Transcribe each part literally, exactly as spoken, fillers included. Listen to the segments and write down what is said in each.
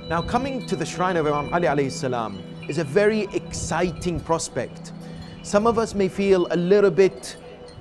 Now, coming to the shrine of Imam Ali alayhi salam is a very exciting prospect. Some of us may feel a little bit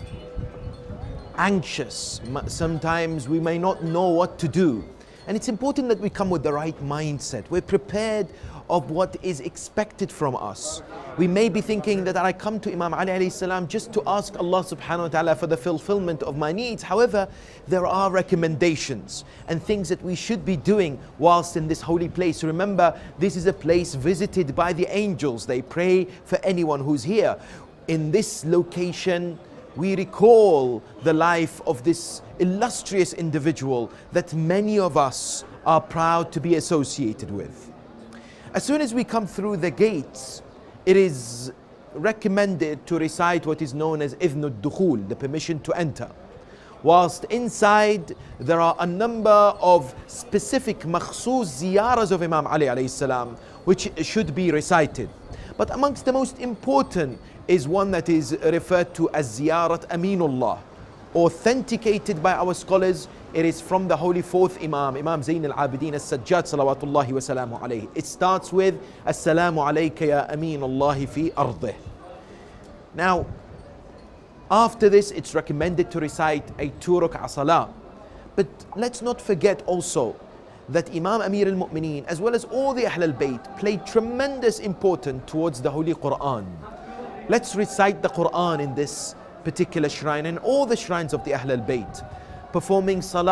anxious. Sometimes we may not know what to do. And it's important that we come with the right mindset. We're prepared of what is expected from us. We may be thinking that I come to Imam Ali alayhi salam just to ask Allah subhanahu wa ta'ala for the fulfillment of my needs. However, there are recommendations and things that we should be doing whilst in this holy place. Remember, this is a place visited by the angels. They pray for anyone who's here. In this location, we recall the life of this illustrious individual that many of us are proud to be associated with. As soon as we come through the gates, it is recommended to recite what is known as Idhn al-Dukhul, the permission to enter. Whilst inside, there are a number of specific makhsus ziyaras of Imam Ali alayhi salam, which should be recited. But amongst the most important is one that is referred to as Ziyarat Aminullah. Authenticated by our scholars, it is from the holy fourth Imam, Imam Zayn al-Abidin al-Sajjad salawatullahi wa salamu alayhi. It starts with Assalamu alayka ya Aminullahi fi ardih. Now, after this, it's recommended to recite a two rak'ah salah. But let's not forget also that Imam Amir al-Mu'mineen, as well as all the Ahl al-Bayt, played tremendous importance towards the Holy Quran. Let's recite the Quran in this particular shrine and all the shrines of the Ahl al-Bayt, performing salah